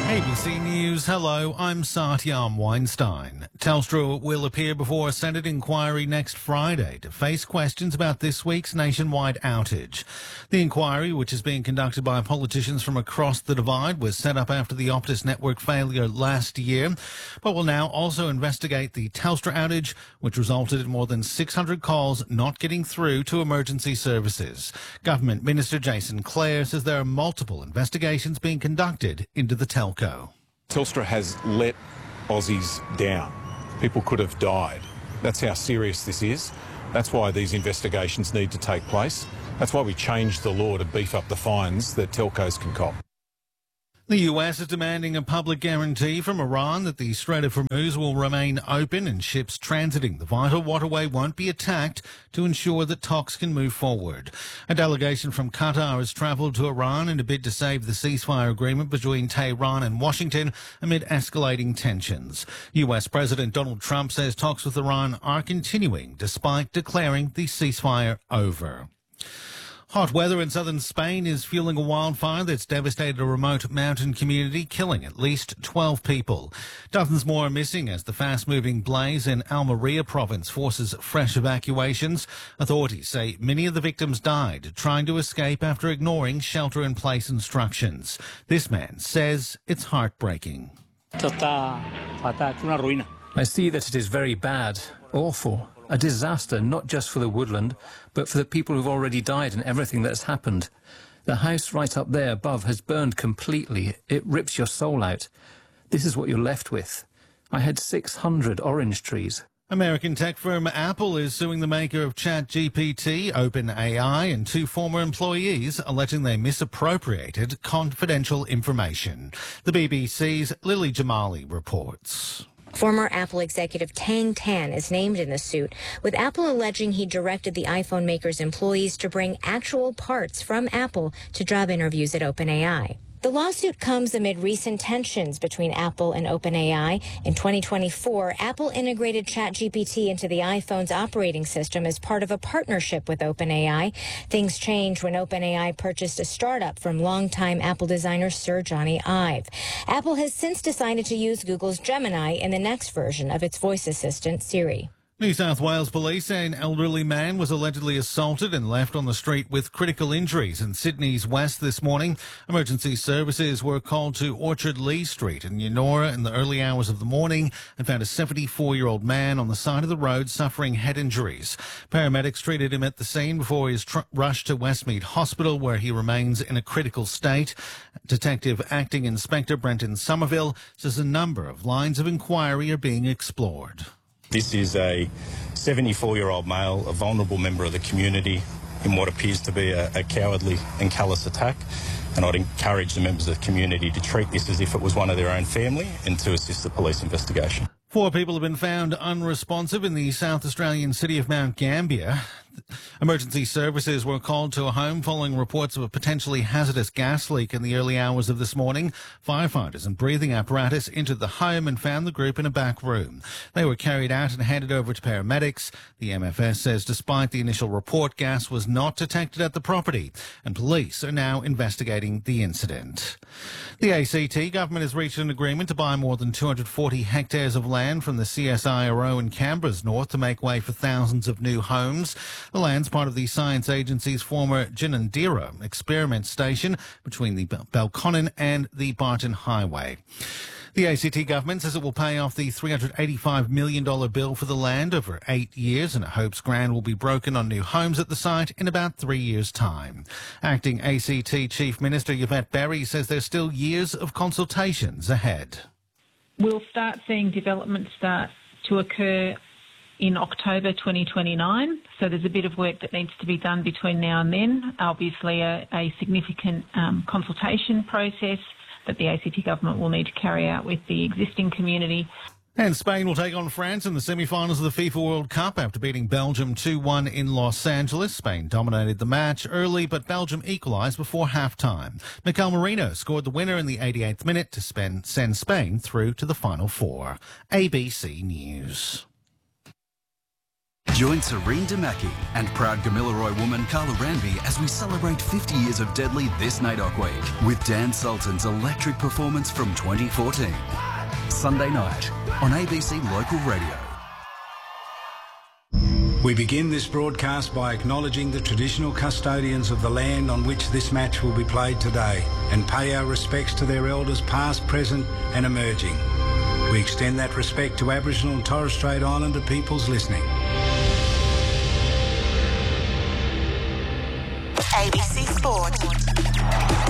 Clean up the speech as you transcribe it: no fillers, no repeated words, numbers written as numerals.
ABC News, hello, I'm Satyam Weinstein. Telstra will appear before a Senate inquiry next Friday to face questions about this week's nationwide outage. The inquiry, which is being conducted by politicians from across the divide, was set up after the Optus network failure last year, but will now also investigate the Telstra outage, which resulted in more than 600 calls not getting through to emergency services. Government Minister Jason Clare says there are multiple investigations being conducted into the telco. Telstra has let Aussies down. People could have died. That's how serious this is. That's why these investigations need to take place. That's why we changed the law to beef up the fines that telcos can cop. The US is demanding a public guarantee from Iran that the Strait of Hormuz will remain open and ships transiting the vital waterway won't be attacked to ensure that talks can move forward. A delegation from Qatar has travelled to Iran in a bid to save the ceasefire agreement between Tehran and Washington amid escalating tensions. US President Donald Trump says talks with Iran are continuing despite declaring the ceasefire over. Hot weather in southern Spain is fueling a wildfire that's devastated a remote mountain community, killing at least 12 people. Dozens more are missing as the fast-moving blaze in Almeria province forces fresh evacuations. Authorities say many of the victims died trying to escape after ignoring shelter-in-place instructions. This man says it's heartbreaking. I see that it is very bad, awful. A disaster, not just for the woodland, but for the people who've already died and everything that's happened. The house right up there above has burned completely. It rips your soul out. This is what you're left with. I had 600 orange trees. American tech firm Apple is suing the maker of ChatGPT, OpenAI, and two former employees, alleging they misappropriated confidential information. The BBC's Lily Jamali reports. Former Apple executive Tang Tan is named in the suit, with Apple alleging he directed the iPhone maker's employees to bring actual parts from Apple to job interviews at OpenAI. The lawsuit comes amid recent tensions between Apple and OpenAI. In 2024, Apple integrated ChatGPT into the iPhone's operating system as part of a partnership with OpenAI. Things changed when OpenAI purchased a startup from longtime Apple designer Sir Johnny Ive. Apple has since decided to use Google's Gemini in the next version of its voice assistant, Siri. New South Wales police say an elderly man was allegedly assaulted and left on the street with critical injuries in Sydney's west this morning. Emergency services were called to Orchard Lee Street in Eunora in the early hours of the morning and found a 74-year-old man on the side of the road suffering head injuries. Paramedics treated him at the scene before he was rushed to Westmead Hospital, where he remains in a critical state. Detective Acting Inspector Brenton Somerville says a number of lines of inquiry are being explored. This is a 74-year-old male, a vulnerable member of the community in what appears to be a cowardly and callous attack. And I'd encourage the members of the community to treat this as if it was one of their own family and to assist the police investigation. 4 people have been found unresponsive in the South Australian city of Mount Gambier. Emergency services were called to a home following reports of a potentially hazardous gas leak in the early hours of this morning. Firefighters and breathing apparatus entered the home and found the group in a back room. They were carried out and handed over to paramedics. The MFS says despite the initial report, gas was not detected at the property, and police are now investigating the incident. The ACT government has reached an agreement to buy more than 240 hectares of land from the CSIRO in Canberra's north to make way for thousands of new homes. The land's part of the Science Agency's former Ginninderra experiment station between the Belconnen and the Barton Highway. The ACT government says it will pay off the $385 million bill for the land over 8 years, and it hopes ground will be broken on new homes at the site in about 3 years' time. Acting ACT Chief Minister Yvette Berry says there's still years of consultations ahead. We'll start seeing development start to occur in October 2029, so there's a bit of work that needs to be done between now and then. Obviously a significant consultation process that the ACT government will need to carry out with the existing community. And Spain will take on France in the semi-finals of the FIFA World Cup after beating Belgium 2-1 in Los Angeles. Spain dominated the match early, but Belgium equalised before half-time. Mikel Merino scored the winner in the 88th minute to send Spain through to the Final Four. ABC News. Join Serene Damaki and proud Gamilaroi woman Carla Ranby as we celebrate 50 years of Deadly this NAIDOC week with Dan Sultan's electric performance from 2014. Sunday night on ABC Local Radio. We begin this broadcast by acknowledging the traditional custodians of the land on which this match will be played today and pay our respects to their elders past, present and emerging. We extend that respect to Aboriginal and Torres Strait Islander peoples listening. ABC Sport.